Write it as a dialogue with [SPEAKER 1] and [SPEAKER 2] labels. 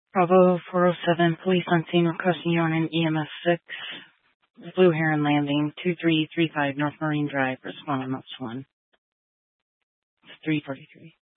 [SPEAKER 1] Bravo 407, police on scene requesting you on an EMS 6, Blue Heron Landing, 2335 North Marine Drive, responding up to 1. It's 343.